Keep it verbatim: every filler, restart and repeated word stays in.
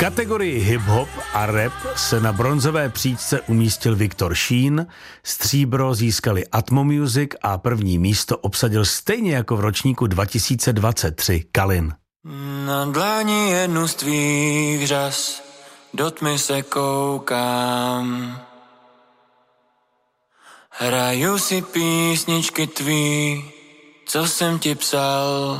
kategorii hip-hop a rap se na bronzové příčce umístil Viktor Šín, stříbro získali Atmo Music a první místo obsadil stejně jako v ročníku dva tisíce dvacet tři Kalin. Na dlani jednu z tvých řas do tmy se koukám. Hraju si písničky tvý, co jsem ti psal.